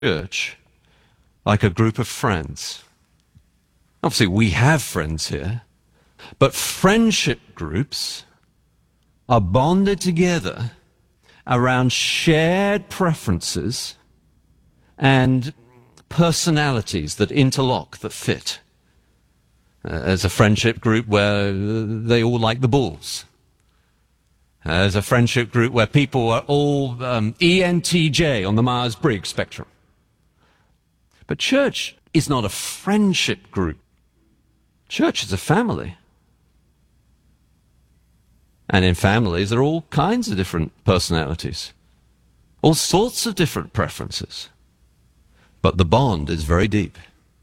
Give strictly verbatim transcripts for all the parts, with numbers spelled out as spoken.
church like a group of friends. Obviously, we have friends here, but friendship groups are bonded together around shared preferences and personalities that interlock, that fit. Uh, there's a friendship group where they all like the Bulls. Uh, there's a friendship group where people are all um, E N T J on the Myers-Briggs spectrum. But church is not a friendship group. Church is a family. And in families, there are all kinds of different personalities, all sorts of different preferences. But the bond is very deep.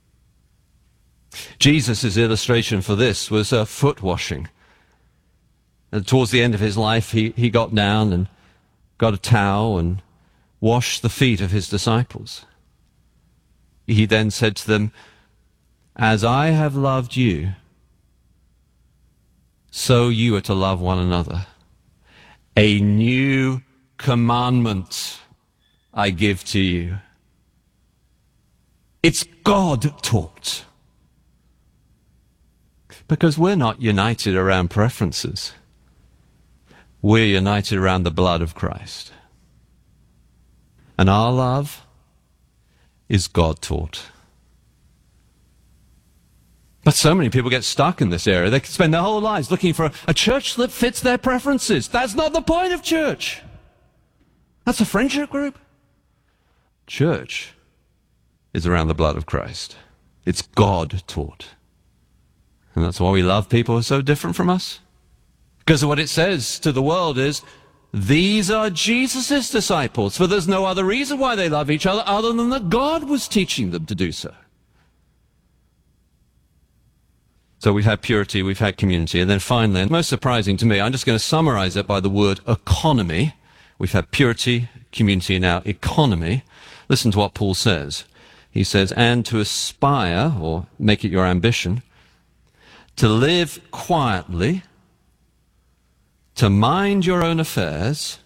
Jesus' illustration for this was uh, foot washing. And towards the end of his life, he, he got down and got a towel and washed the feet of his disciples. He then said to them, "As I have loved you, so you are to love one another. A new commandment I give to you." It's God taught. Because we're not united around preferences. We're united around the blood of Christ. And our love is God taught. But so many people get stuck in this area. They can spend their whole lives looking for a, a church that fits their preferences. That's not the point of church. That's a friendship group. Church is around the blood of Christ. It's God taught. And that's why we love people who are so different from us. Because what it says to the world is, these are Jesus' disciples, for there's no other reason why they love each other other than that God was teaching them to do so. So we've had purity, we've had community, and then finally, and most surprising to me, I'm just going to summarize it by the word economy. We've had purity, community, and now economy. Listen to what Paul says. He says, and to aspire, or make it your ambition, to live quietly, to mind your own affairs,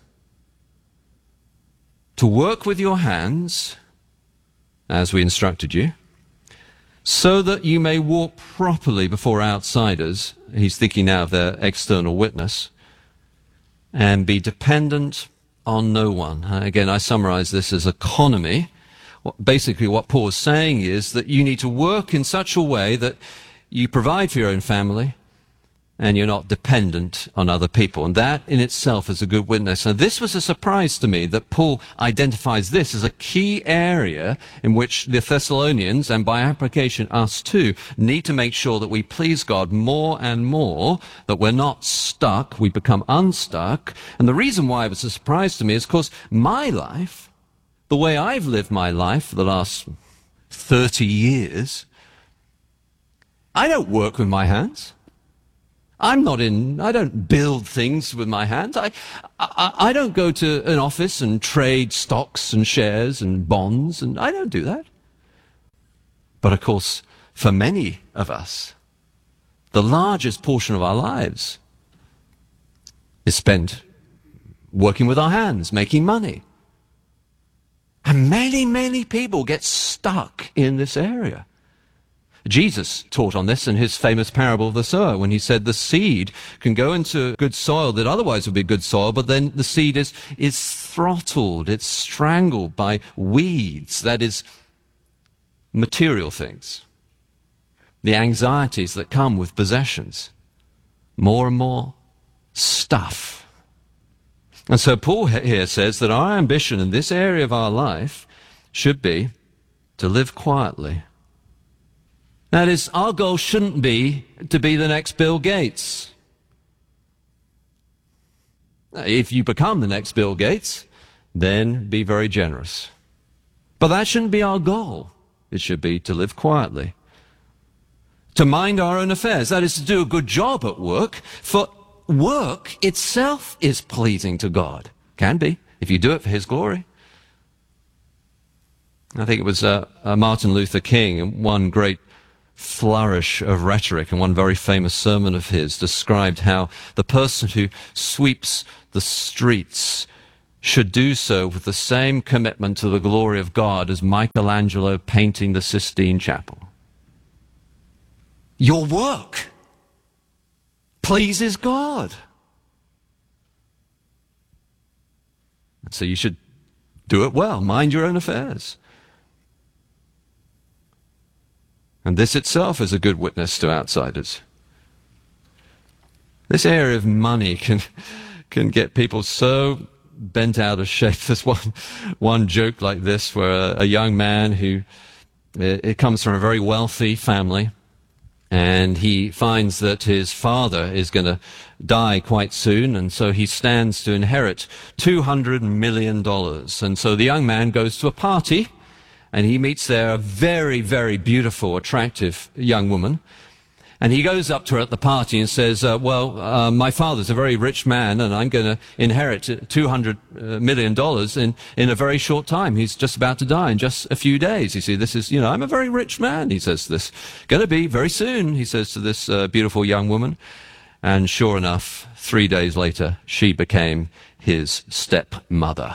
to work with your hands, as we instructed you, so that you may walk properly before outsiders. He's thinking now of their external witness, and be dependent on no one. Again, I summarize this as economy. Basically, what Paul is saying is that you need to work in such a way that you provide for your own family, and you're not dependent on other people. And that in itself is a good witness. And this was a surprise to me that Paul identifies this as a key area in which the Thessalonians, and by application us too, need to make sure that we please God more and more, that we're not stuck, we become unstuck. And the reason why it was a surprise to me is because my life, the way I've lived my life for the last thirty years, I don't work with my hands. I'm not in, I don't build things with my hands. I, I, I don't go to an office and trade stocks and shares and bonds, and I don't do that. But of course, for many of us, the largest portion of our lives is spent working with our hands, making money. And many, many people get stuck in this area. Jesus taught on this in his famous parable of the sower, when he said the seed can go into good soil that otherwise would be good soil, but then the seed is, is throttled, it's strangled by weeds, that is, material things. The anxieties that come with possessions. More and more stuff. And so Paul here says that our ambition in this area of our life should be to live quietly. That is, our goal shouldn't be to be the next Bill Gates. If you become the next Bill Gates, then be very generous. But that shouldn't be our goal. It should be to live quietly. To mind our own affairs. That is, to do a good job at work. For work itself is pleasing to God. Can be, if you do it for his glory. I think it was uh, uh, Martin Luther King, in one great flourish of rhetoric, and one very famous sermon of his described how the person who sweeps the streets should do so with the same commitment to the glory of God as Michelangelo painting the Sistine Chapel. Your work pleases God. So you should do it well. Mind your own affairs. And this itself is a good witness to outsiders. This area of money can can get people so bent out of shape. There's one one joke like this where a, a young man who it, it comes from a very wealthy family, and he finds that his father is going to die quite soon, and so he stands to inherit two hundred million dollars. And so the young man goes to a party, and he meets there a very, very beautiful, attractive young woman. And he goes up to her at the party and says, uh, well, uh, my father's a very rich man, and I'm going to inherit two hundred million dollars in, in a very short time. He's just about to die in just a few days. You see, this is, you know, I'm a very rich man, he says this. Going to be very soon, he says to this uh, beautiful young woman. And sure enough, three days later, she became his stepmother.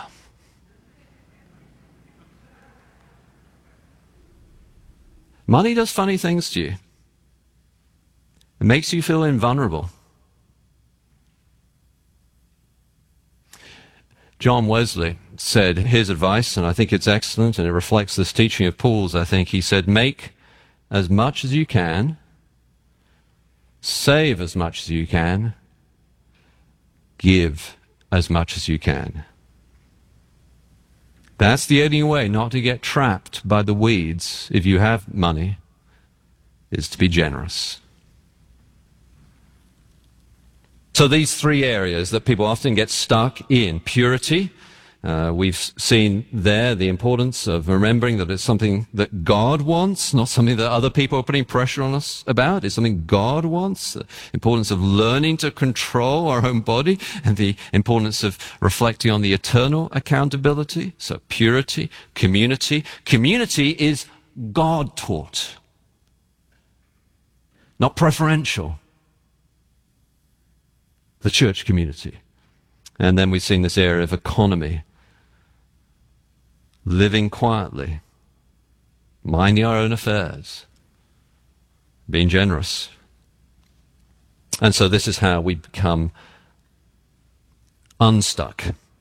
Money does funny things to you. It makes you feel invulnerable. John Wesley said his advice, and I think it's excellent, and it reflects this teaching of Paul's, I think. He said, make as much as you can, save as much as you can, give as much as you can. That's the only way not to get trapped by the weeds, if you have money, is to be generous. So these three areas that people often get stuck in: purity. Uh, we've seen there the importance of remembering that it's something that God wants, not something that other people are putting pressure on us about. It's something God wants. The importance of learning to control our own body, and the importance of reflecting on the eternal accountability. So purity, community. Community is God-taught, not preferential. The church community. And then we've seen this area of economy. Living quietly. Minding our own affairs. Being generous. And so this is how we become unstuck.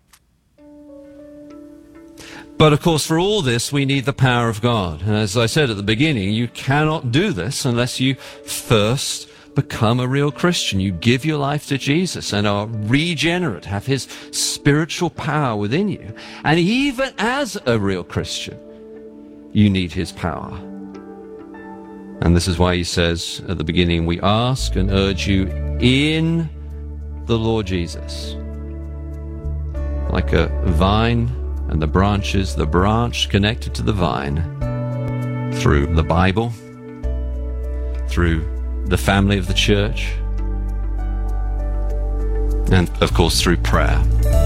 But of course, for all this, we need the power of God. And as I said at the beginning, you cannot do this unless you first become a real Christian. You give your life to Jesus and are regenerate, have his spiritual power within you. And even as a real Christian, you need his power. And this is why he says at the beginning, we ask and urge you in the Lord Jesus. Like a vine and the branches, the branch connected to the vine through the Bible, through the family of the church, and of course through prayer.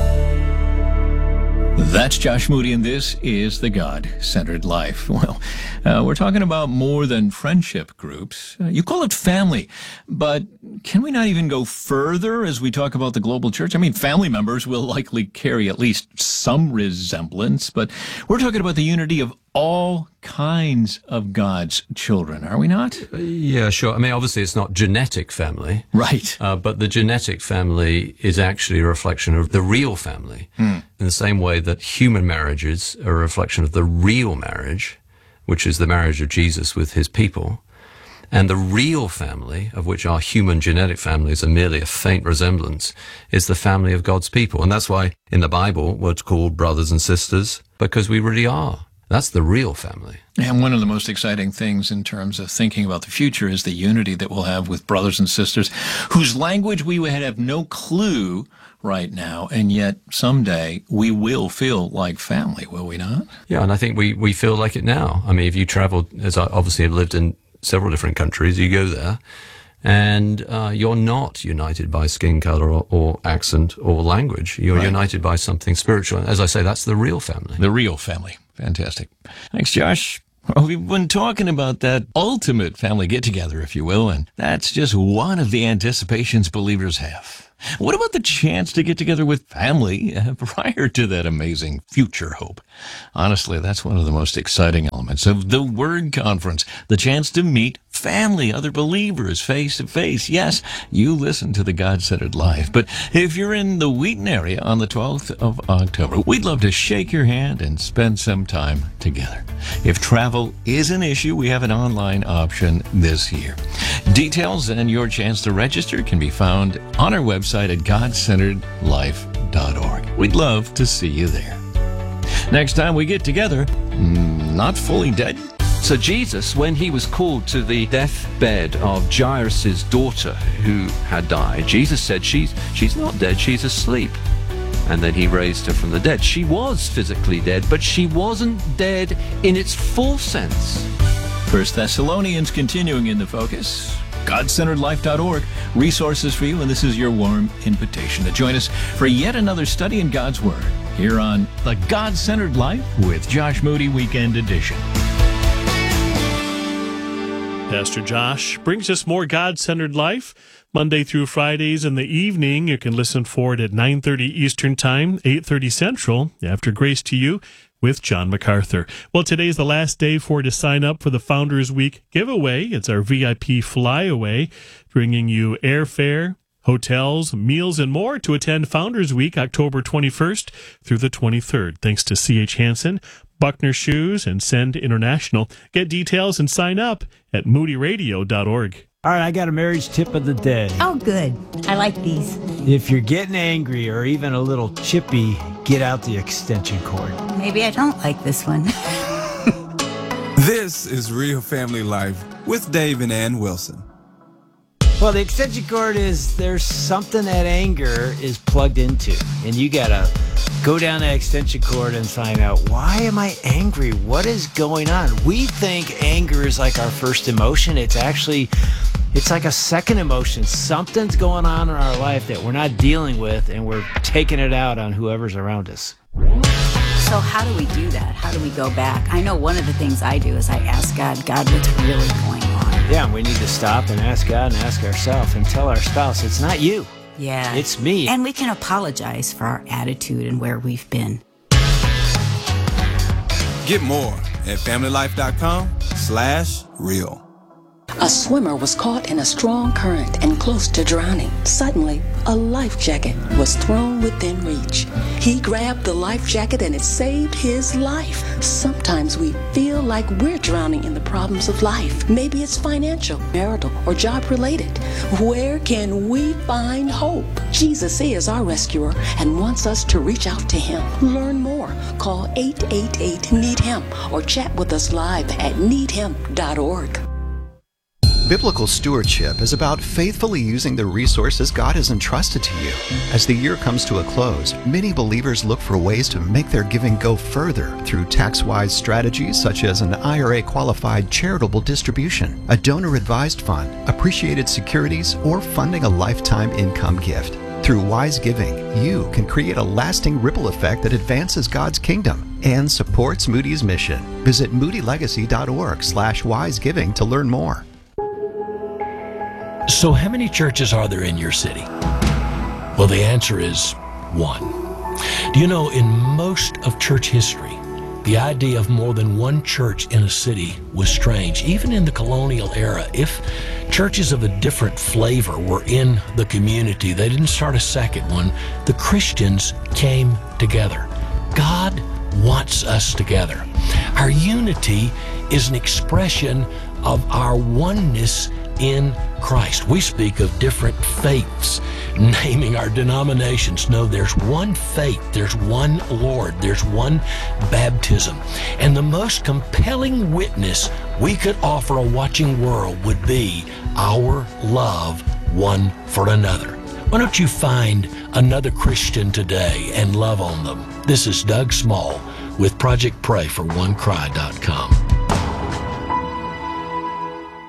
That's Josh Moody, and this is The God-Centered Life. Well, uh, we're talking about more than friendship groups. Uh, you call it family, but can we not even go further as we talk about the global church? I mean, family members will likely carry at least some resemblance, but we're talking about the unity of all kinds of God's children, are we not? Yeah, sure. I mean, obviously it's not genetic family. Right. Uh, but the genetic family is actually a reflection of the real family. Mm. In the same way that human marriages are a reflection of the real marriage, which is the marriage of Jesus with his people. And the real family, of which our human genetic families are merely a faint resemblance, is the family of God's people. And that's why in the Bible we're called brothers and sisters, because we really are. That's the real family. And one of the most exciting things in terms of thinking about the future is the unity that we'll have with brothers and sisters whose language we would have no clue right now, and yet someday we will feel like family, will we not? Yeah, and I think we, we feel like it now. I mean, if you travel, as I obviously have lived in several different countries, you go there, and uh, you're not united by skin color or, or accent or language. You're right. United by something spiritual. As I say, that's the real family. The real family. Fantastic. Thanks, Josh. Well, we've been talking about that ultimate family get-together, if you will, and that's just one of the anticipations believers have. What about the chance to get together with family uh, prior to that amazing future hope? Honestly, that's one of the most exciting elements of the Word Conference, the chance to meet family, other believers, face to face. Yes, you listen to the God-Centered Life, but if you're in the Wheaton area on the twelfth of October, we'd love to shake your hand and spend some time together. If travel is an issue, we have an online option this year. Details and your chance to register can be found on our website at god centered life dot org. We'd love to see you there. Next time we get together, not fully dead. So Jesus, when he was called to the deathbed of Jairus' daughter who had died, Jesus said, she's, she's not dead, she's asleep. And then he raised her from the dead. She was physically dead, but she wasn't dead in its full sense. First Thessalonians continuing in the focus. god centered life dot org, resources for you, and this is your warm invitation to join us for yet another study in God's Word here on the God-Centered Life with Josh Moody Weekend Edition. Pastor Josh brings us more God-Centered Life Monday through Fridays in the evening. You can listen for it at nine thirty Eastern Time, eight thirty Central, after Grace to You with John MacArthur. Well, today's the last day for to sign up for the Founders Week giveaway. It's our V I P flyaway, bringing you airfare, hotels, meals, and more to attend Founders Week October twenty-first through the twenty-third. Thanks to C H Hansen, Buckner Shoes, and Send International. Get details and sign up at moody radio dot org. All right, I got a marriage tip of the day. Oh, good. I like these. If you're getting angry or even a little chippy, get out the extension cord. Maybe I don't like this one. This is Real Family Life with Dave and Ann Wilson. Well, the extension cord is, there's something that anger is plugged into, and you gotta go down that extension cord and find out, why am I angry? What is going on? We think anger is like our first emotion. It's actually, it's like a second emotion. Something's going on in our life that we're not dealing with, and we're taking it out on whoever's around us. So how do we do that? How do we go back? I know one of the things I do is I ask God, God, what's really going on? Yeah, we need to stop and ask God and ask ourselves and tell our spouse, it's not you. Yeah. It's me. And we can apologize for our attitude and where we've been. Get more at family life dot com slash real. A swimmer was caught in a strong current and close to drowning. Suddenly, a life jacket was thrown within reach. He grabbed the life jacket and it saved his life. Sometimes we feel like we're drowning in the problems of life. Maybe it's financial, marital, or job-related. Where can we find hope? Jesus is our rescuer and wants us to reach out to him. Learn more. Call eight eight eight, need him or chat with us live at need him dot org. Biblical stewardship is about faithfully using the resources God has entrusted to you. As the year comes to a close, many believers look for ways to make their giving go further through tax-wise strategies such as an I R A-qualified charitable distribution, a donor-advised fund, appreciated securities, or funding a lifetime income gift. Through wise giving, you can create a lasting ripple effect that advances God's kingdom and supports Moody's mission. Visit moody legacy dot org slash wise giving to learn more. So how many churches are there in your city? Well, the answer is one. Do you know, in most of church history, the idea of more than one church in a city was strange. Even in the colonial era, if churches of a different flavor were in the community, they didn't start a second one. The Christians came together. God wants us together. Our unity is an expression of our oneness in Christ. We speak of different faiths, naming our denominations. No, there's one faith, there's one Lord, there's one baptism. And the most compelling witness we could offer a watching world would be our love one for another. Why don't you find another Christian today and love on them? This is Doug Small with Project Pray for one cry dot com.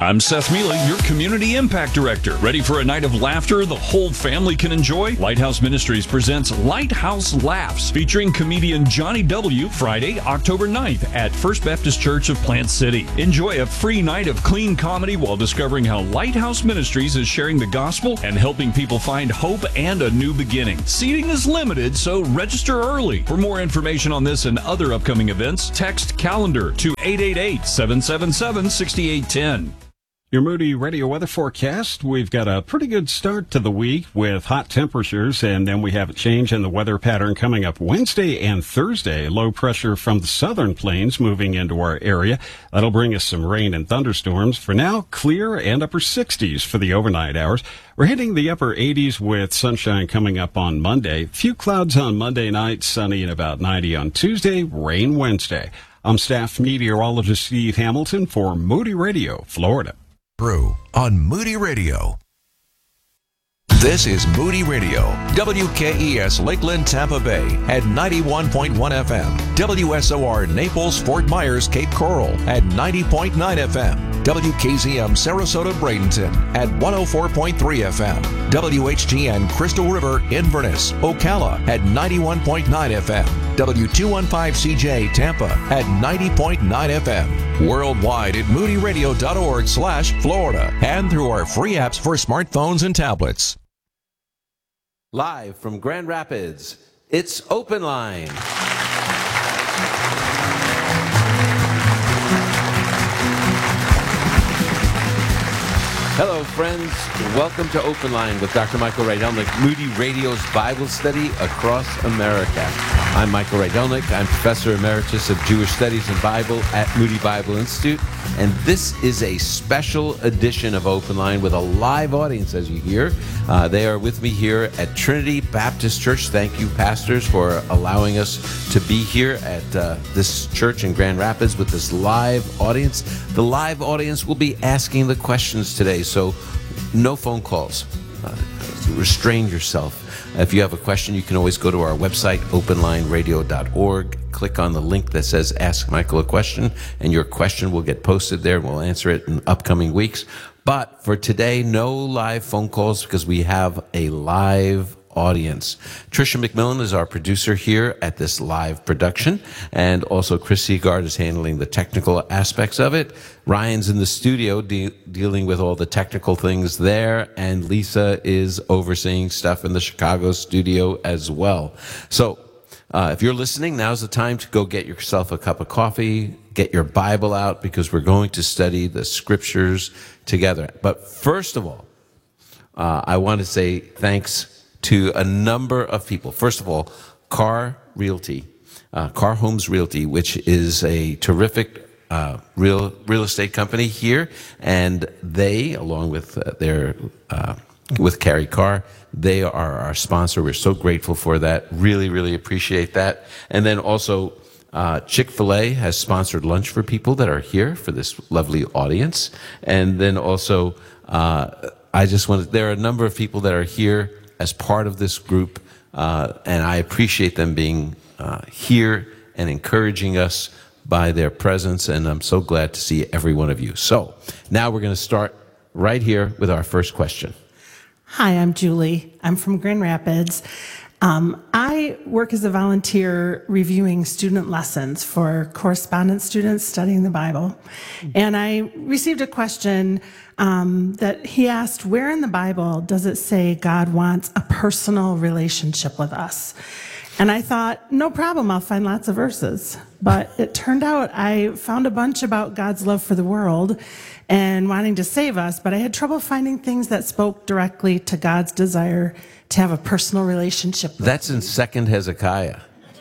I'm Seth Mealy, your Community Impact Director. Ready for a night of laughter the whole family can enjoy? Lighthouse Ministries presents Lighthouse Laughs, featuring comedian Johnny W. Friday, October ninth at First Baptist Church of Plant City. Enjoy a free night of clean comedy while discovering how Lighthouse Ministries is sharing the gospel and helping people find hope and a new beginning. Seating is limited, so register early. For more information on this and other upcoming events, text calendar to eight eight eight, seven seven seven, six eight one zero. Your Moody Radio weather forecast. We've got a pretty good start to the week with hot temperatures, and then we have a change in the weather pattern coming up Wednesday and Thursday. Low pressure from the southern plains moving into our area. That'll bring us some rain and thunderstorms. For now, clear and upper sixties for the overnight hours. We're hitting the upper eighties with sunshine coming up on Monday. Few clouds on Monday night, sunny and about ninety on Tuesday, rain Wednesday. I'm staff meteorologist Steve Hamilton for Moody Radio, Florida. Through on Moody Radio. This is Moody Radio, W K E S Lakeland, Tampa Bay at ninety-one point one F M, W S O R Naples, Fort Myers, Cape Coral at ninety point nine F M, W K Z M Sarasota, Bradenton at one oh four point three F M, W H G N Crystal River, Inverness, Ocala at ninety-one point nine F M, W two fifteen C J Tampa at ninety point nine F M, worldwide at moody radio dot org slash Florida, and through our free apps for smartphones and tablets. Live from Grand Rapids, it's Open Line. Hello, friends. Welcome to Open Line with Doctor Michael Rydelnik, Moody Radio's Bible study across America. I'm Michael Rydelnik. I'm Professor Emeritus of Jewish Studies and Bible at Moody Bible Institute. And this is a special edition of Open Line with a live audience, as you hear. Uh, they are with me here at Trinity Baptist Church. Thank you, pastors, for allowing us to be here at uh, this church in Grand Rapids with this live audience. The live audience will be asking the questions today, so no phone calls. Uh, restrain yourself. If you have a question, you can always go to our website, open line radio dot org. Click on the link that says Ask Michael a Question, and your question will get posted there, and we'll answer it in upcoming weeks. But for today, no live phone calls because we have a live audience. Tricia McMillan is our producer here at this live production, and also Chris Seagard is handling the technical aspects of it. Ryan's in the studio de- dealing with all the technical things there, and Lisa is overseeing stuff in the Chicago studio as well. So uh, if you're listening, now's the time to go get yourself a cup of coffee, get your Bible out, because we're going to study the scriptures together. But first of all, uh, I want to say thanks to a number of people. First of all, Carr Realty, uh, Carr Homes Realty, which is a terrific uh, real real estate company here, and they, along with uh, their uh, with Carrie Carr, they are our sponsor. We're so grateful for that. Really, really appreciate that. And then also, uh, Chick-fil-A has sponsored lunch for people that are here for this lovely audience. And then also, uh, I just want to, there are a number of people that are here as part of this group, uh, and I appreciate them being uh, here and encouraging us by their presence, and I'm so glad to see every one of you. So now we're going to start right here with our first question. Hi, I'm Julie. I'm from Grand Rapids. Um, I work as a volunteer reviewing student lessons for correspondence students studying the Bible. And I received a question um, that he asked, where in the Bible does it say God wants a personal relationship with us? And I thought, no problem, I'll find lots of verses. But it turned out I found a bunch about God's love for the world and wanting to save us, but I had trouble finding things that spoke directly to God's desire to have a personal relationship with That's in Second Hezekiah.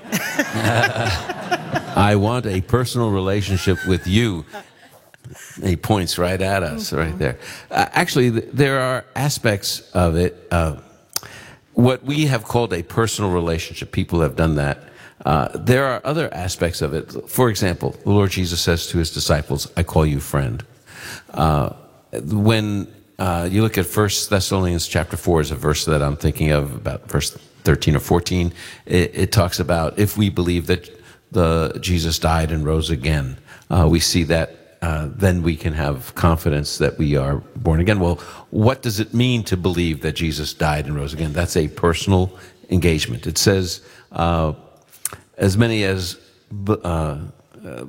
I want a personal relationship with you. He points right at us, mm-hmm. right there. Uh, actually, th- there are aspects of it. Uh, what we have called a personal relationship, people have done that. Uh, there are other aspects of it. For example, the Lord Jesus says to his disciples, I call you friend. Uh, when uh, you look at First Thessalonians chapter four is a verse that I'm thinking of, about verse thirteen or fourteen. It, it talks about if we believe that the Jesus died and rose again. Uh, we see that uh, then we can have confidence that we are born again. Well, what does it mean to believe that Jesus died and rose again? That's a personal engagement. It says, uh, as many as uh, uh,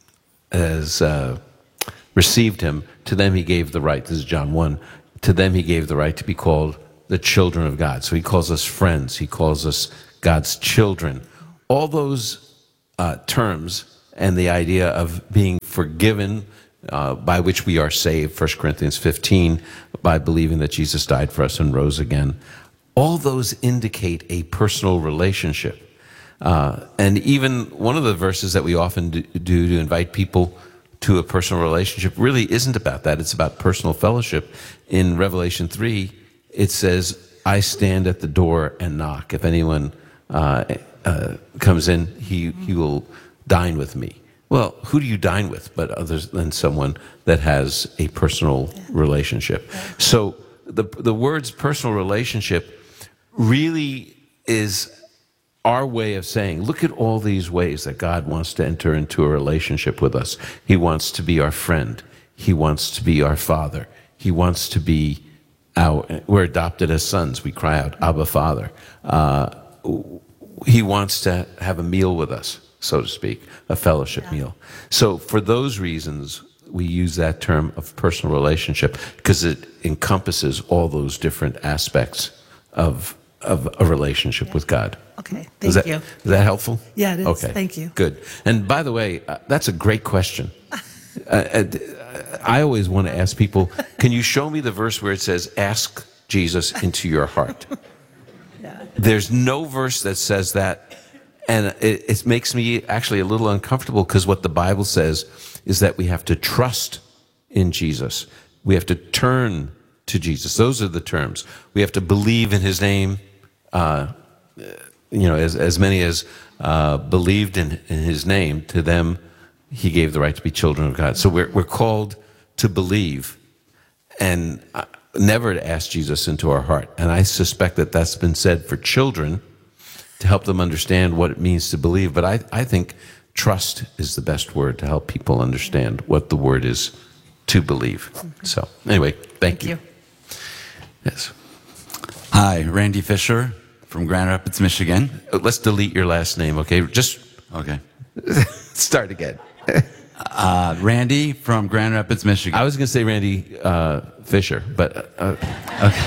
as uh, received him, to them he gave the right. This is John one. To them he gave the right to be called the children of God. So he calls us friends. He calls us God's children. All those uh, terms and the idea of being forgiven, uh, by which we are saved, First Corinthians fifteen, by believing that Jesus died for us and rose again, all those indicate a personal relationship. Uh, and even one of the verses that we often do, do to invite people to a personal relationship really isn't about that. It's about personal fellowship. In Revelation three, it says, I stand at the door and knock. If anyone uh, uh, comes in, he, he will dine with me. Well, who do you dine with but other than someone that has a personal relationship? So the, the words personal relationship really is our way of saying, look at all these ways that God wants to enter into a relationship with us. He wants to be our friend. He wants to be our father. He wants to be our, we're adopted as sons. We cry out, Abba, Father. Uh, he wants to have a meal with us, so to speak, a fellowship yeah. meal. So for those reasons, we use that term of personal relationship because it encompasses all those different aspects of of a relationship yeah. with God. Okay, thank is that, you. Is that helpful? Yeah, it is. Okay, thank you. Good. And by the way, uh, that's a great question. uh, I always want to ask people, can you show me the verse where it says, ask Jesus into your heart? Yeah. There's no verse that says that. And it, it makes me actually a little uncomfortable because what the Bible says is that we have to trust in Jesus. We have to turn to Jesus. Those are the terms. We have to believe in his name. Uh, you know, as, as many as uh, believed in, in his name, to them he gave the right to be children of God. So we're, we're called to believe and uh, never to ask Jesus into our heart. And I suspect that that's been said for children to help them understand what it means to believe. But I, I think trust is the best word to help people understand what the word is to believe. So anyway, thank, thank you. you. Yes. Hi, Randy Fisher from Grand Rapids, Michigan. Let's delete your last name, okay? Just okay. Start again. uh, Randy from Grand Rapids, Michigan. I was going to say Randy uh, Fisher, but uh, okay.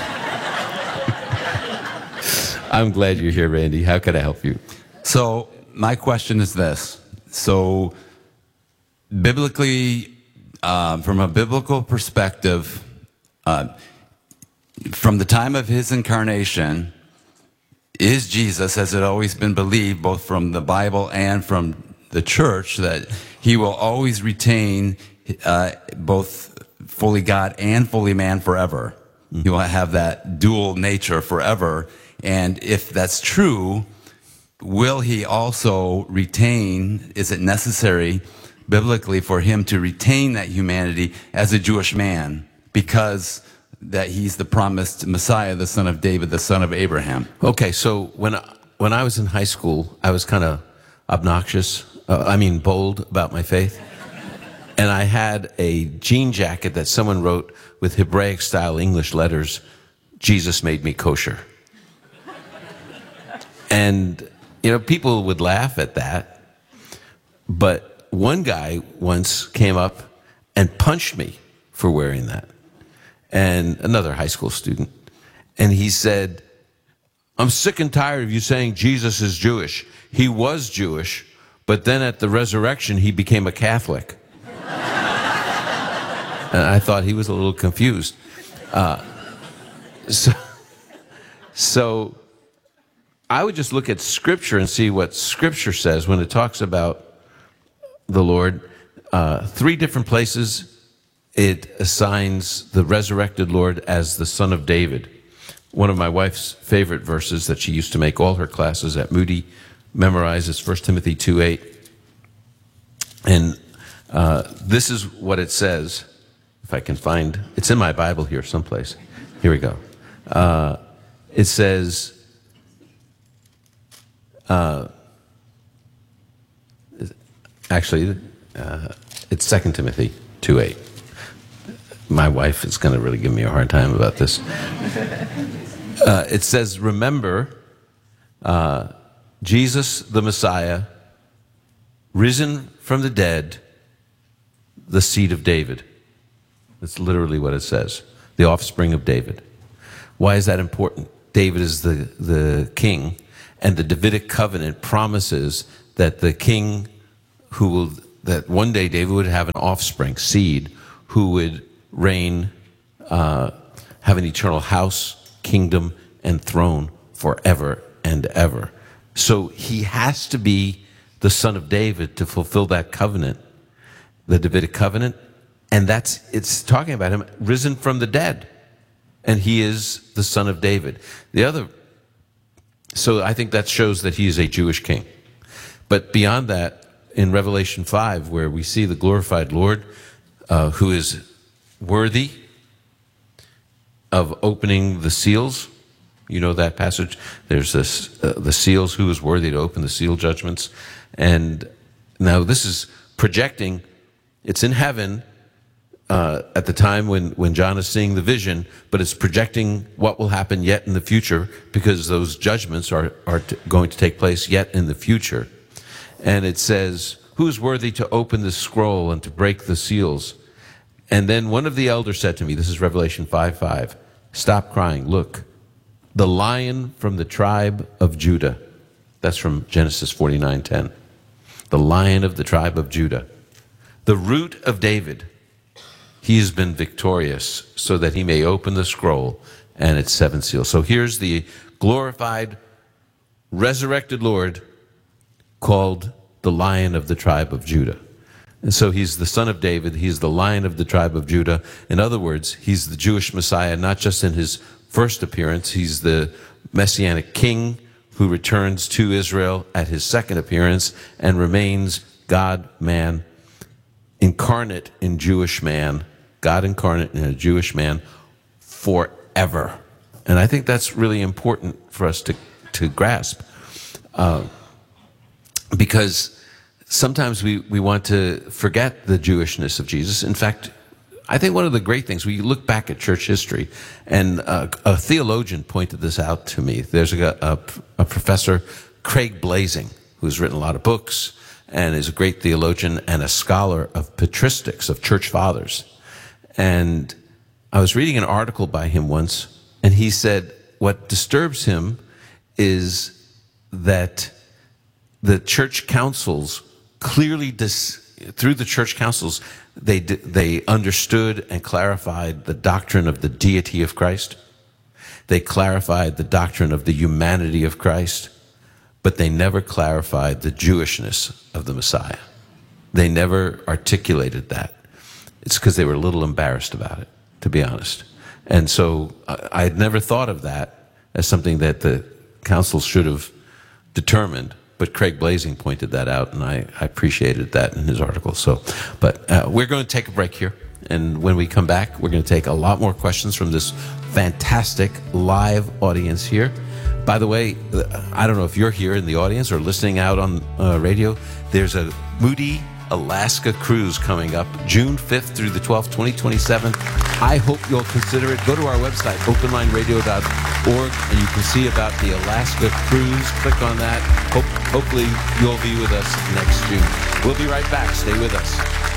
I'm glad you're here, Randy. How can I help you? So my question is this. So biblically, uh, from a biblical perspective, uh, from the time of his incarnation, is Jesus, as it always been believed, both from the Bible and from the church, that he will always retain uh, both fully God and fully man forever. Mm-hmm. He will have that dual nature forever. And if that's true, will he also retain, is it necessary biblically for him to retain that humanity as a Jewish man? Because that he's the promised Messiah, the son of David, the son of Abraham. Okay, so when I, when I was in high school, I was kind of obnoxious, uh, I mean bold about my faith. And I had a jean jacket that someone wrote with Hebraic-style English letters, Jesus made me kosher. And, you know, people would laugh at that. But one guy once came up and punched me for wearing that. And another high school student. And he said, I'm sick and tired of you saying Jesus is Jewish. He was Jewish, but then at the resurrection, he became a Catholic. And I thought he was a little confused. Uh, so, so I would just look at Scripture and see what Scripture says when it talks about the Lord. Uh, three different places it assigns the resurrected Lord as the Son of David. One of my wife's favorite verses that she used to make all her classes at Moody memorize is First Timothy two eight. And uh, this is what it says, if I can find, it's in my Bible here someplace. Here we go. Uh, it says, uh, actually, uh, it's Second Timothy two eight. My wife is going to really give me a hard time about this. Uh, it says, remember, uh, Jesus the Messiah, risen from the dead, the seed of David. That's literally what it says. The offspring of David. Why is that important? David is the, the king, and the Davidic covenant promises that the king who will, that one day David would have an offspring, seed, who would reign, uh, have an eternal house, kingdom, and throne forever and ever. So he has to be the son of David to fulfill that covenant, the Davidic covenant, and that's, it's talking about him risen from the dead, and he is the son of David. The other, so I think that shows that he is a Jewish king. But beyond that, in Revelation five, where we see the glorified Lord, uh, who is worthy of opening the seals. You know that passage? There's this, uh, the seals, who is worthy to open the seal judgments. And now this is projecting, it's in heaven uh, at the time when, when John is seeing the vision, but it's projecting what will happen yet in the future, because those judgments are, are t- going to take place yet in the future. And it says, who is worthy to open the scroll and to break the seals? And then one of the elders said to me, this is Revelation five five, stop crying, look, the Lion from the tribe of Judah. That's from Genesis forty-nine ten. The Lion of the tribe of Judah. The root of David. He has been victorious so that he may open the scroll and its seven seals. So here's the glorified, resurrected Lord called the Lion of the tribe of Judah. And so he's the son of David. He's the Lion of the tribe of Judah. In other words, he's the Jewish Messiah, not just in his first appearance. He's the Messianic king who returns to Israel at his second appearance and remains God, man, incarnate in Jewish man, God incarnate in a Jewish man forever. And I think that's really important for us to, to grasp. Uh, because sometimes we, we want to forget the Jewishness of Jesus. In fact, I think one of the great things, we look back at church history, and uh, a theologian pointed this out to me. There's a, a, a professor, Craig Blazing, who's written a lot of books and is a great theologian and a scholar of patristics, of church fathers. And I was reading an article by him once, and he said what disturbs him is that the church councils clearly, dis, through the church councils, they they understood and clarified the doctrine of the deity of Christ. They clarified the doctrine of the humanity of Christ, but they never clarified the Jewishness of the Messiah. They never articulated that. It's because they were a little embarrassed about it, to be honest. And so I had never thought of that as something that the councils should have determined. But Craig Blazing pointed that out, and I, I appreciated that in his article. So, but uh, we're going to take a break here, and when we come back, we're going to take a lot more questions from this fantastic live audience here. By the way, I don't know if you're here in the audience or listening out on uh, radio. There's a Moody Alaska cruise coming up June fifth through the twelfth, twenty twenty-seven. I hope you'll consider it. Go to our website, open line radio dot org, and you can see about the Alaska cruise. Click on that. Hope, hopefully you'll be with us next June. We'll be right back. Stay with us.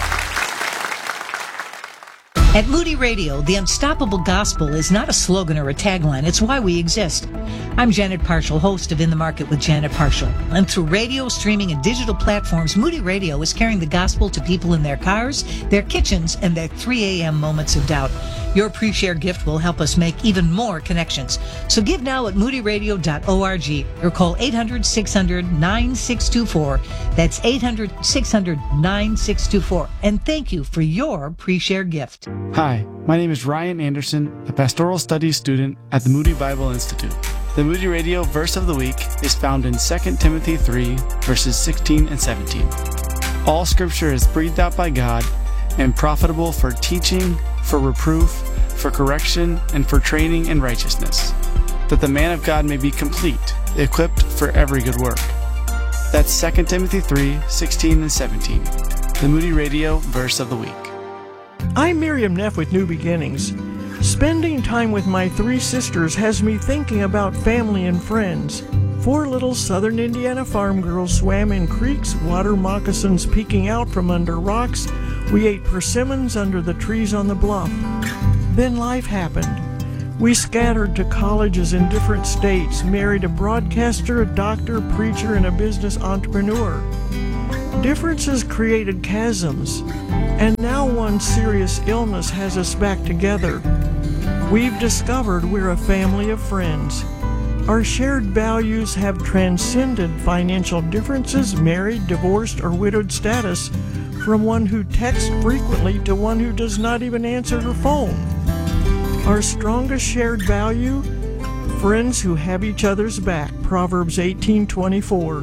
At Moody Radio, the unstoppable gospel is not a slogan or a tagline. It's why we exist. I'm Janet Parshall, host of In the Market with Janet Parshall. And through radio, streaming, and digital platforms, Moody Radio is carrying the gospel to people in their cars, their kitchens, and their three a.m. moments of doubt. Your pre-share gift will help us make even more connections. So give now at moody radio dot org or call eight hundred, six hundred, nine six two four. That's eight hundred, six hundred, nine six two four. And thank you for your pre-share gift. Hi, my name is Ryan Anderson, a pastoral studies student at the Moody Bible Institute. The Moody Radio verse of the week is found in Second Timothy three, verses sixteen and seventeen. All scripture is breathed out by God and profitable for teaching, for reproof, for correction, and for training in righteousness, that the man of God may be complete, equipped for every good work. That's Second Timothy three, sixteen and seventeen, the Moody Radio verse of the week. I'm Miriam Neff with New Beginnings. Spending time with my three sisters has me thinking about family and friends. Four little southern Indiana farm girls swam in creeks, water moccasins peeking out from under rocks. We ate persimmons under the trees on the bluff. Then life happened. We scattered to colleges in different states, married a broadcaster, a doctor, preacher, and a business entrepreneur. Differences created chasms, and now one serious illness has us back together. We've discovered we're a family of friends. Our shared values have transcended financial differences, married, divorced, or widowed status, from one who texts frequently to one who does not even answer her phone. Our strongest shared value? Friends who have each other's back. Proverbs eighteen twenty-four.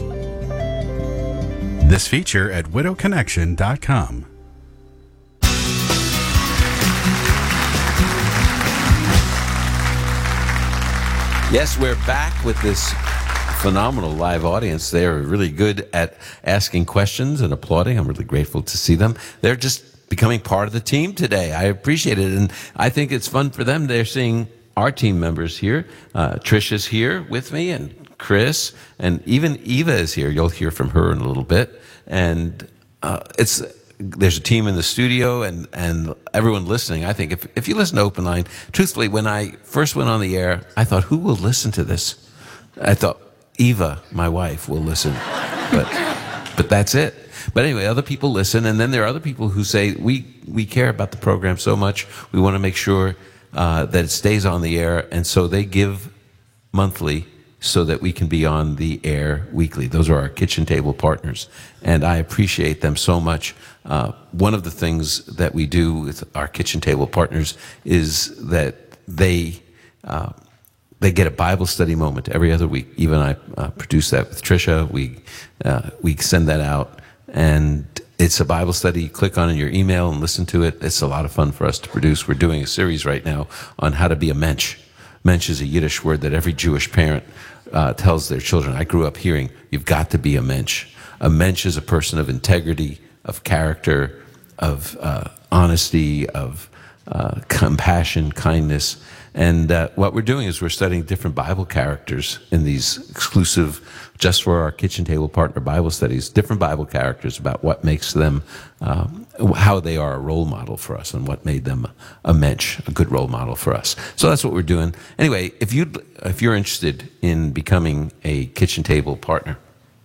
This feature at widow connection dot com. Yes, we're back with this phenomenal live audience. They're really good at asking questions and applauding. I'm really grateful to see them. They're just becoming part of the team today. I appreciate it, and I think it's fun for them. They're seeing our team members here. Uh, Trisha's here with me, and Chris, and even Eva is here. You'll hear from her in a little bit. And uh, it's there's a team in the studio, and, and everyone listening. I think if if you listen to Open Line, truthfully, when I first went on the air, I thought, who will listen to this? I thought, Eva, my wife, will listen. But but that's it. But anyway, other people listen, and then there are other people who say, we, we care about the program so much, we want to make sure uh, that it stays on the air, and so they give monthly so that we can be on the air weekly. Those are our kitchen table partners, and I appreciate them so much. Uh, one of the things that we do with our kitchen table partners is that they uh, they get a Bible study moment every other week. Eva and I uh, produce that with Trisha. We uh, we send that out. And it's a Bible study. You click on in your email and listen to it. It's a lot of fun for us to produce. We're doing a series right now on how to be a mensch. Mensch is a Yiddish word that every Jewish parent uh, tells their children. I grew up hearing, you've got to be a mensch. A mensch is a person of integrity, of character, of uh, honesty, of uh, compassion, kindness. And uh, what we're doing is we're studying different Bible characters in these exclusive, just for our kitchen table partner Bible studies, different Bible characters about what makes them, uh, how they are a role model for us and what made them a mensch, a good role model for us. So that's what we're doing. Anyway, if, you'd, if you're interested in becoming a kitchen table partner,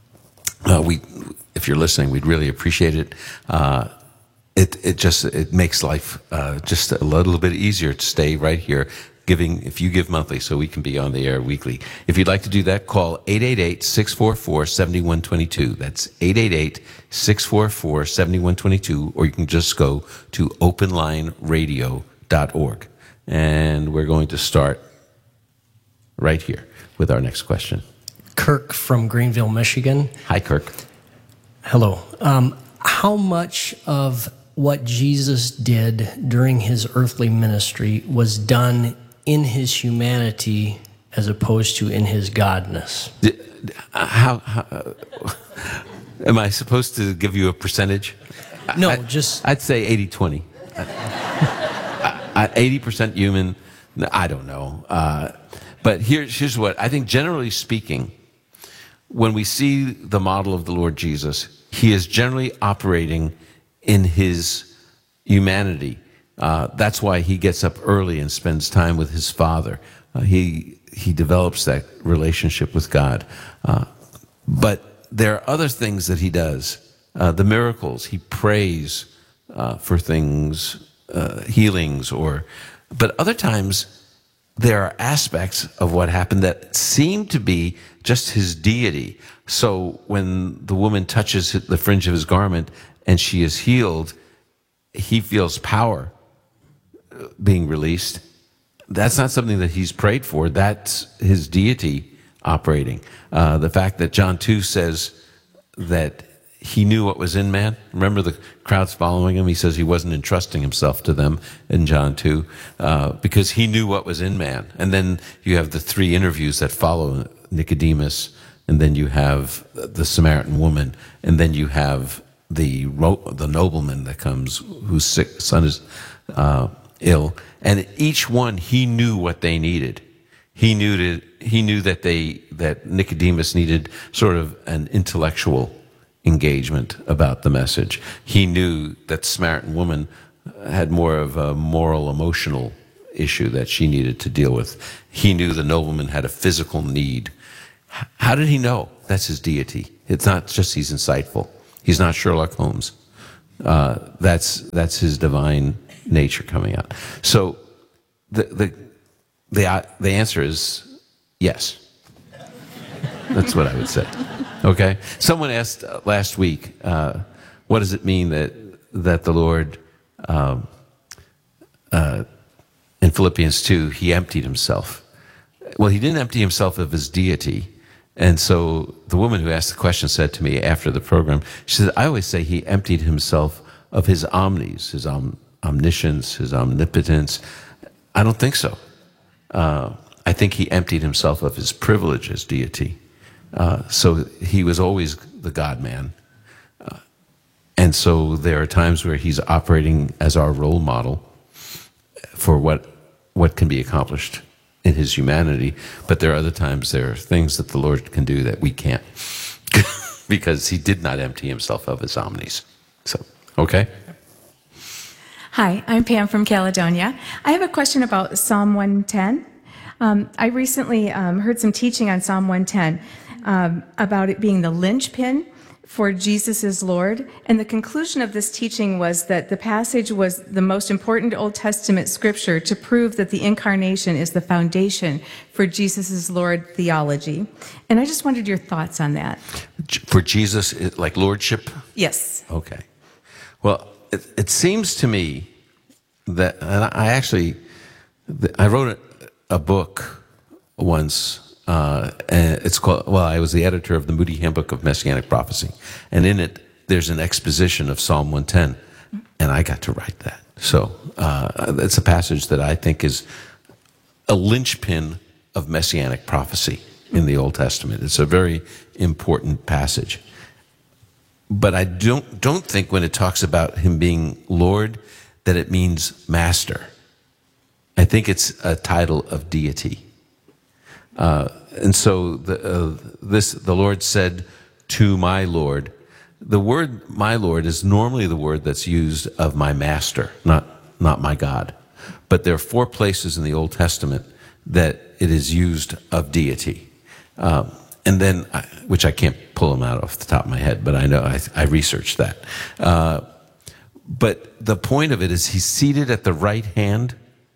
uh, we, if you're listening, we'd really appreciate it. Uh, it, it just, it makes life uh, just a little bit easier to stay right here. Giving, if you give monthly, so we can be on the air weekly. If you'd like to do that, call eight eight eight, six four four, seven one two two. That's eight eight eight, six four four, seven one two two, or you can just go to open line radio dot org. And we're going to start right here with our next question. Kirk from Greenville, Michigan. Hi, Kirk. Hello. Um, how much of what Jesus did during his earthly ministry was done in his humanity as opposed to in his godness? How, how uh, am I supposed to give you a percentage? No, I, just... I'd say eighty twenty. eighty percent human, I don't know. Uh, but here, here's what, I think generally speaking, when we see the model of the Lord Jesus, he is generally operating in his humanity. Uh, that's why he gets up early and spends time with his Father. Uh, he he develops that relationship with God. Uh, but there are other things that he does. Uh, the miracles, he prays uh, for things, uh, healings, or. But other times, there are aspects of what happened that seem to be just his deity. So when the woman touches the fringe of his garment and she is healed, he feels power being released. That's not something that he's prayed for. That's his deity operating. Uh, the fact that John two says that he knew what was in man. Remember the crowds following him? He says he wasn't entrusting himself to them in John two uh, because he knew what was in man. And then you have the three interviews that follow Nicodemus, and then you have the Samaritan woman, and then you have the ro- the nobleman that comes whose sick son is uh, ill, and each one he knew what they needed. He knew that he knew that they that Nicodemus needed sort of an intellectual engagement about the message. He knew that the Samaritan woman had more of a moral, emotional issue that she needed to deal with. He knew the nobleman had a physical need. How did he know? That's his deity. It's not just he's insightful. He's not Sherlock Holmes. Uh, that's that's his divine nature coming out. So the the the uh, the answer is yes. That's what I would say. Okay. Someone asked uh, last week, uh, what does it mean that that the Lord, um, uh, in Philippians two, he emptied himself? Well, he didn't empty himself of his deity. And so the woman who asked the question said to me after the program, she said, I always say he emptied himself of his omnis, his om- omniscience, his omnipotence. I don't think so. Uh, I think he emptied himself of his privilege as deity. Uh, so he was always the God-man. Uh, and so there are times where he's operating as our role model for what what can be accomplished in his humanity, but there are other times there are things that the Lord can do that we can't because he did not empty himself of his omnis. So, okay? Hi, I'm Pam from Caledonia. I have a question about Psalm one ten. Um, I recently um, heard some teaching on Psalm one ten um, about it being the linchpin for Jesus is Lord. And the conclusion of this teaching was that the passage was the most important Old Testament scripture to prove that the incarnation is the foundation for Jesus is Lord theology. And I just wondered your thoughts on that. For Jesus, like lordship? Yes. Okay. Well, it, it seems to me that, and I actually, I wrote a, a book once. Uh, and it's called, well, I was the editor of the Moody Handbook of Messianic Prophecy. And in it, there's an exposition of Psalm one ten. And I got to write that. So uh, it's a passage that I think is a linchpin of Messianic prophecy in the Old Testament. It's a very important passage. But I don't, don't think when it talks about him being Lord that it means master. I think it's a title of deity. Uh, and so the, uh, this, the Lord said to my Lord. The word "my Lord" is normally the word that's used of my master, not not my God. But there are four places in the Old Testament that it is used of deity, um, and then I, which I can't pull them out off the top of my head, but I know I, I researched that. Uh, but the point of it is he's seated at the right hand.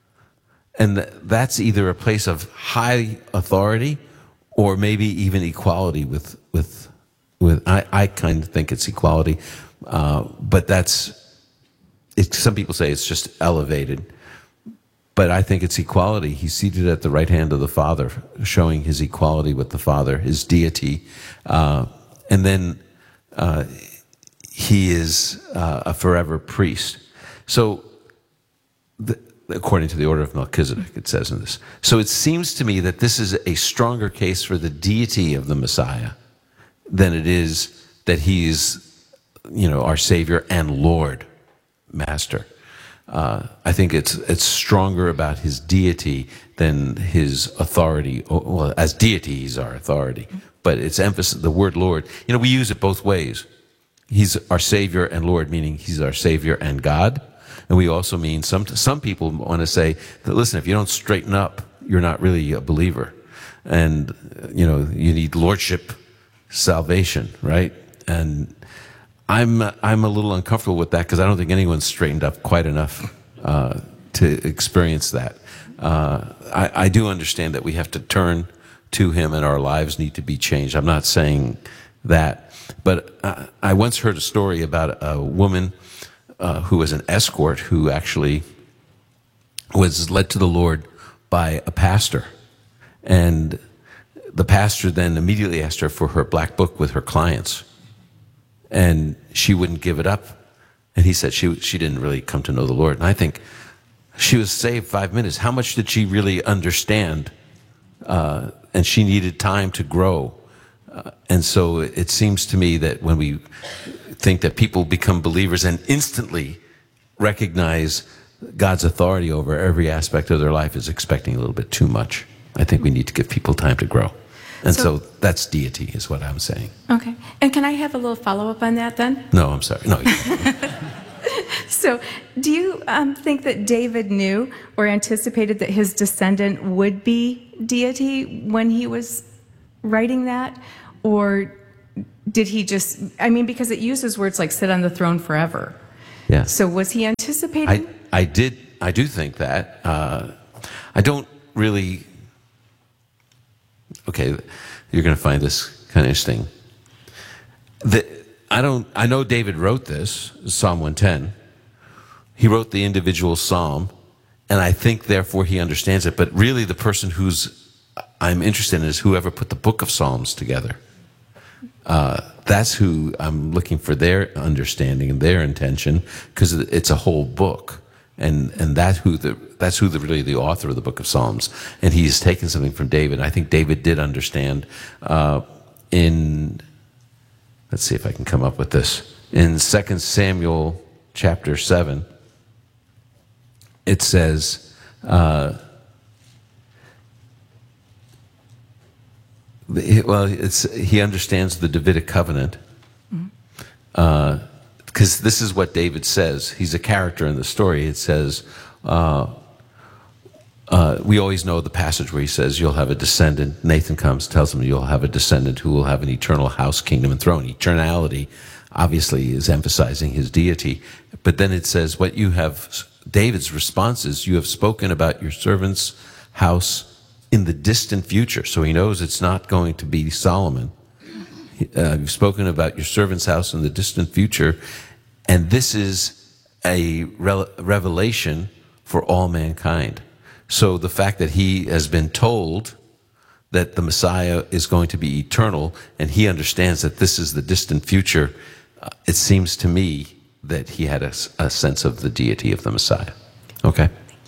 And that's either a place of high authority or maybe even equality with, with, with I, I kind of think it's equality, uh, but that's, it, some people say it's just elevated, but I think it's equality. He's seated at the right hand of the Father, showing his equality with the Father, his deity, uh, and then uh, he is uh, a forever priest. So, the, according to the order of Melchizedek, it says in this. So it seems to me that this is a stronger case for the deity of the Messiah than it is that he's, you know, our Savior and Lord, Master. Uh, I think it's it's stronger about his deity than his authority. Well, as deity, he's our authority. But it's emphasis, the word Lord, you know, we use it both ways. He's our Savior and Lord, meaning he's our Savior and God. And we also mean, some some people want to say that, listen, if you don't straighten up, you're not really a believer. And, you know, you need lordship, salvation, right? And I'm I'm a little uncomfortable with that because I don't think anyone's straightened up quite enough uh, to experience that. Uh, I, I do understand that we have to turn to him and our lives need to be changed. I'm not saying that. But I, I once heard a story about a woman Uh, who was an escort who actually was led to the Lord by a pastor. And the pastor then immediately asked her for her black book with her clients. And she wouldn't give it up. And he said she she didn't really come to know the Lord. And I think she was saved five minutes. How much did she really understand? Uh, and she needed time to grow. Uh, and so it seems to me that when we think that people become believers and instantly recognize God's authority over every aspect of their life is expecting a little bit too much. I think we need to give people time to grow. And so, so that's deity is what I'm saying. Okay. And can I have a little follow-up on that then? No, I'm sorry. No. So do you um, think that David knew or anticipated that his descendant would be deity when he was writing that? Or did he just, I mean, because it uses words like sit on the throne forever. Yeah. So was he anticipating? I, I did, I do think that. Uh, I don't really, okay, you're going to find this kind of interesting. The, I don't, I know David wrote this, Psalm one ten. He wrote the individual psalm, and I think therefore he understands it. But really the person who's I'm interested in is whoever put the book of Psalms together. Uh, that's who I'm looking for their understanding and their intention, because it's a whole book. And and that who the that's who the really the author of the book of Psalms. And he's taken something from David. I think David did understand uh, in let's see if I can come up with this. In Second Samuel chapter seven, it says, uh, well, it's, he understands the Davidic covenant, because uh, this is what David says. He's a character in the story. It says, uh, uh, we always know the passage where he says, you'll have a descendant. Nathan comes, tells him, you'll have a descendant who will have an eternal house, kingdom, and throne. Eternality, obviously, is emphasizing his deity. But then it says, what you have, David's response is, you have spoken about your servant's house in the distant future. So he knows it's not going to be Solomon. Uh, you've spoken about your servant's house in the distant future, and this is a re- revelation for all mankind. So the fact that he has been told that the Messiah is going to be eternal, and he understands that this is the distant future, uh, it seems to me that he had a, a sense of the deity of the Messiah. Okay?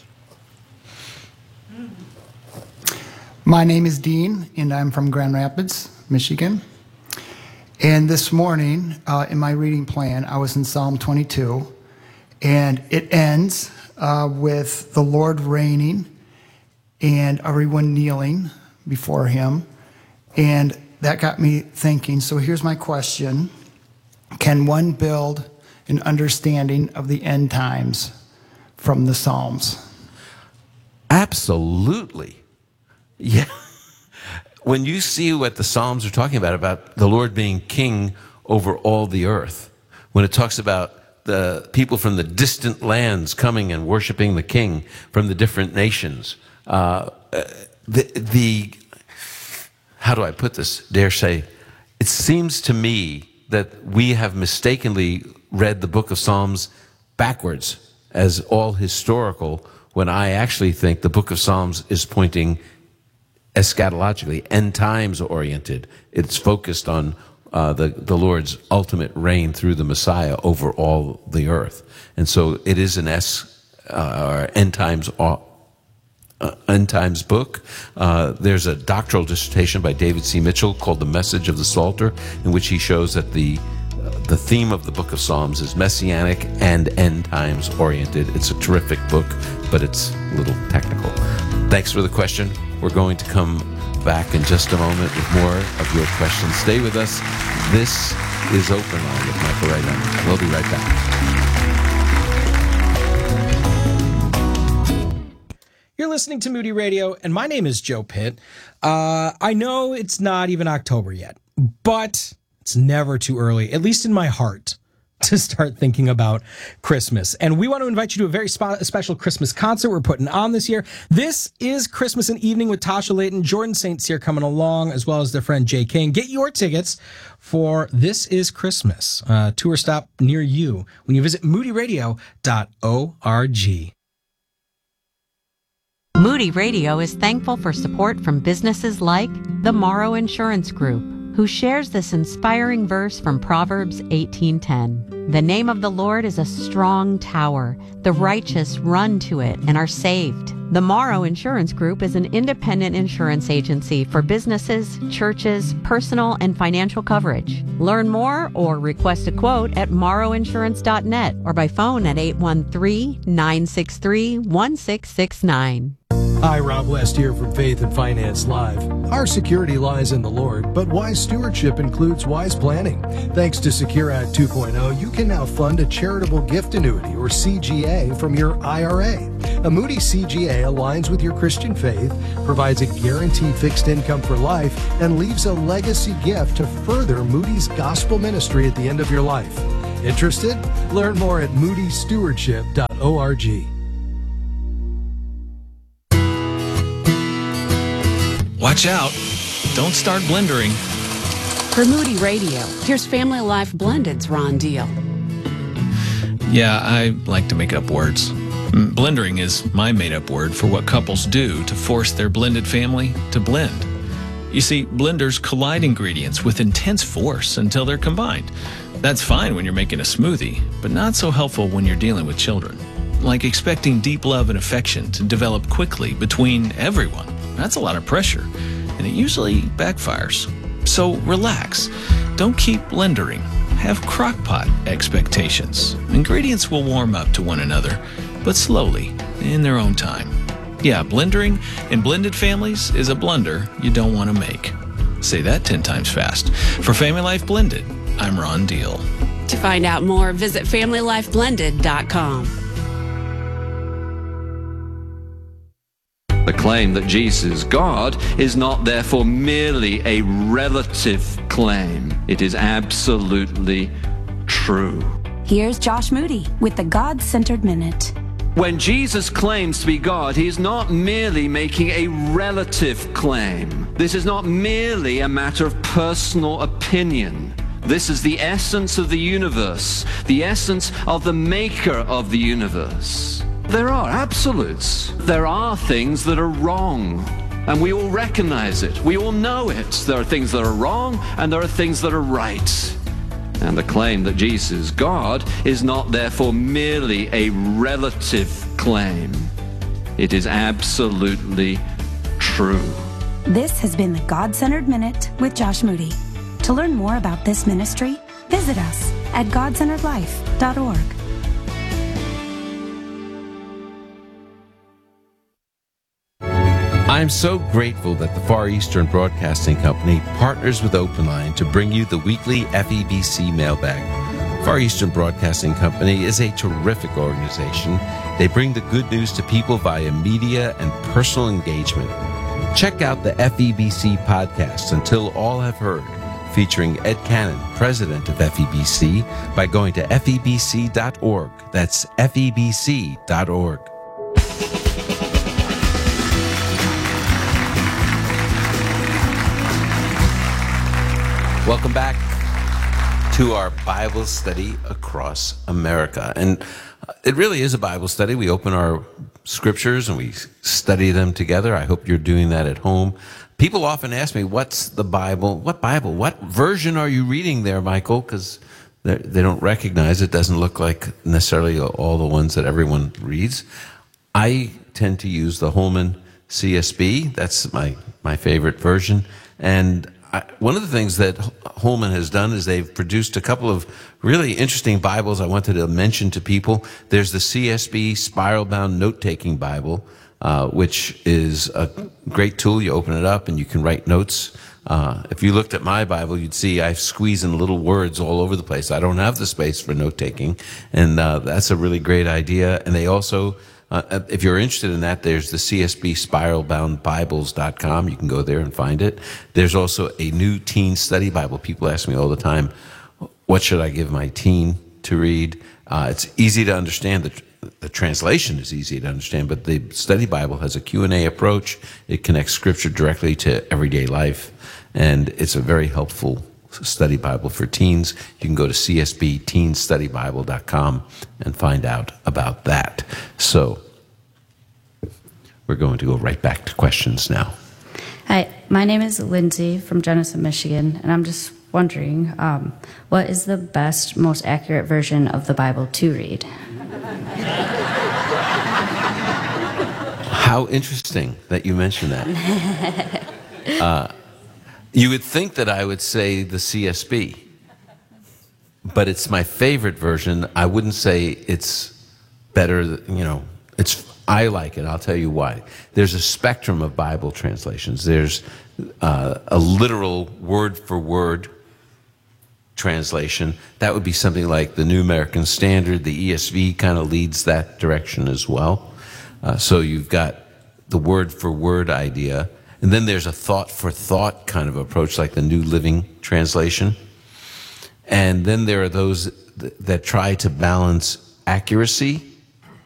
My name is Dean, and I'm from Grand Rapids, Michigan. And this morning, uh, in my reading plan, I was in Psalm twenty-two, and it ends uh, with the Lord reigning and everyone kneeling before him. And that got me thinking. So here's my question. Can one build an understanding of the end times from the Psalms? Absolutely. Yeah. When you see what the Psalms are talking about, about the Lord being king over all the earth, when it talks about the people from the distant lands coming and worshiping the king from the different nations, uh, the, the, how do I put this, dare say, it seems to me that we have mistakenly read the book of Psalms backwards as all historical, when I actually think the book of Psalms is pointing eschatologically, end times oriented. It's focused on uh, the, the Lord's ultimate reign through the Messiah over all the earth. And so it is an es, uh, end times uh, end times book. Uh, there's a doctoral dissertation by David C. Mitchell called The Message of the Psalter, in which he shows that the uh, the theme of the book of Psalms is messianic and end times oriented. It's a terrific book, but it's a little technical. Thanks for the question. We're going to come back in just a moment with more of your questions. Stay with us. This is Open Line with Michael Wright. We'll be right back. You're listening to Moody Radio, and my name is Joe Pitt. Uh, I know it's not even October yet, but it's never too early, at least in my heart, to start thinking about Christmas. And we want to invite you to a very sp- special Christmas concert we're putting on this year. This is Christmas and Evening with Tasha Layton. Jordan Saint Cyr coming along, as well as their friend Jay King. Get your tickets for This Is Christmas, a tour stop near you when you visit moody radio dot org. Moody Radio is thankful for support from businesses like the Morrow Insurance Group, who shares this inspiring verse from Proverbs eighteen ten. The name of the Lord is a strong tower. The righteous run to it and are saved. The Morrow Insurance Group is an independent insurance agency for businesses, churches, personal, and financial coverage. Learn more or request a quote at morrow insurance dot net or by phone at eight one three, nine six three, one six six nine. Hi, Rob West here from Faith and Finance Live. Our security lies in the Lord, but wise stewardship includes wise planning. Thanks to Secure Act two point oh, you can now fund a charitable gift annuity, or C G A, from your I R A. A Moody C G A aligns with your Christian faith, provides a guaranteed fixed income for life, and leaves a legacy gift to further Moody's gospel ministry at the end of your life. Interested? Learn more at moody stewardship dot org. Watch out. Don't start blendering. For Moody Radio, here's Family Life Blended's Ron Deal. Yeah, I like to make up words. Blendering is my made-up word for what couples do to force their blended family to blend. You see, blenders collide ingredients with intense force until they're combined. That's fine when you're making a smoothie, but not so helpful when you're dealing with children. Like expecting deep love and affection to develop quickly between everyone. That's a lot of pressure, and it usually backfires. So relax. Don't keep blendering. Have crockpot expectations. Ingredients will warm up to one another, but slowly, in their own time. Yeah, blendering in blended families is a blunder you don't want to make. Say that ten times fast. For Family Life Blended, I'm Ron Deal. To find out more, visit family life blended dot com. The claim that Jesus is God is not therefore merely a relative claim. It is absolutely true. Here's Josh Moody with the God-Centered Minute. When Jesus claims to be God, he is not merely making a relative claim. This is not merely a matter of personal opinion. This is the essence of the universe, the essence of the maker of the universe. There are absolutes. There are things that are wrong, and we all recognize it. We all know it. There are things that are wrong, and there are things that are right. And the claim that Jesus is God is not therefore merely a relative claim. It is absolutely true. This has been the God-Centered Minute with Josh Moody. To learn more about this ministry, visit us at god centered life dot org. I'm so grateful that the Far Eastern Broadcasting Company partners with OpenLine to bring you the weekly F E B C mailbag. Far Eastern Broadcasting Company is a terrific organization. They bring the good news to people via media and personal engagement. Check out the F E B C podcast, Until All Have Heard, featuring Ed Cannon, president of F E B C, by going to F E B C dot org. That's F E B C dot org. Welcome back to our Bible study across America. And it really is a Bible study. We open our scriptures and we study them together. I hope you're doing that at home. People often ask me, what's the Bible? What Bible? What version are you reading there, Michael? Because they don't recognize it. Doesn't look like necessarily all the ones that everyone reads. I tend to use the Holman C S B. That's my, my favorite version. And I, one of the things that Holman has done is they've produced a couple of really interesting Bibles I wanted to mention to people. There's the C S B Spiral-Bound Note-Taking Bible, uh, which is a great tool. You open it up and you can write notes. Uh, if you looked at my Bible, you'd see I squeeze in little words all over the place. I don't have the space for note-taking, and uh, that's a really great idea. And they also... Uh, if you're interested in that, there's the C S B Spiral Bound Bibles dot com. You can go there and find it. There's also a new teen study Bible. People ask me all the time, what should I give my teen to read? Uh, it's easy to understand. The, the translation is easy to understand, but the study Bible has a Q and A approach. It connects scripture directly to everyday life, and it's a very helpful study Bible for teens. You can go to C S B teen study bible dot com and find out about that. So we're going to go right back to questions now. Hi, my name is Lindsay from Jenison, Michigan, and I'm just wondering, um, what is the best, most accurate version of the Bible to read? How interesting that you mentioned that. Uh, you would think that I would say the C S B, but it's my favorite version. I wouldn't say it's better, you know, it's, I like it. I'll tell you why. There's a spectrum of Bible translations. There's uh, a literal word-for-word translation. That would be something like the New American Standard. The E S V kind of leads that direction as well. Uh, so you've got the word-for-word idea. And then there's a thought-for-thought kind of approach, like the New Living Translation. And then there are those th- that try to balance accuracy